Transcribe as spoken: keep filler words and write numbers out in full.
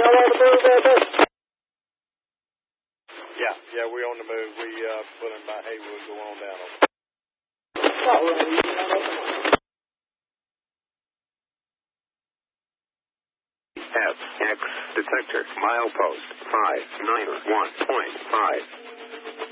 Yeah, yeah, we're on the move. We uh, pulling by Haywood, going on down. F X detector milepost five nine one point five.